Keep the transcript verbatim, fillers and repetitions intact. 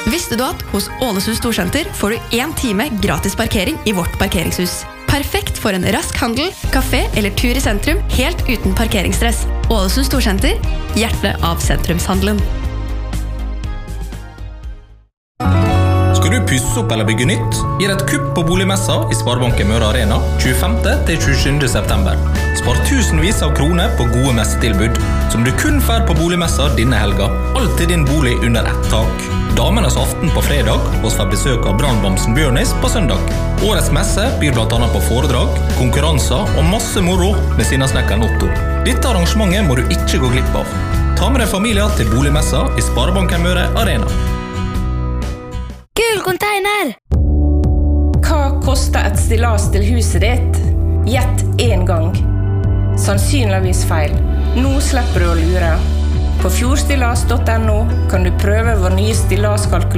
Visste du at hos Ålesund Storsenter får du en time gratis parkering i vårt parkeringshus? Perfekt for en rask handel, kafé eller tur i sentrum, helt uten parkeringsstress. Ålesund Storsenter, hjertet av sentrumshandelen. Skal du pusse opp eller bygge nytt? Gir et kupp på boligmessa i Sparebanken Møre Arena tjuefemte til tjuesjuende september. Spar tusenvis av kroner på gode messetilbud, som du kun får på boligmessa denne helga. Alltid din bolig under ett tak. Damenes aften på fredag, og får besøk av brannbamsen Bjørnis på søndag. Årets messe byr blant annet på foredrag, konkurranser og masse moro med sinnasnekkeren Otto. Dette arrangementet må du ikke gå glipp av. Ta med deg familier til boligmessa i Sparebanken Møre Arena. Gul container! Hva koster et stillas til huset ditt? Gjett en gang. Sannsynligvis feil. Nå slipper du å lure. På fjordstillas punktum no kan du prøve vår nye stillaskalkulator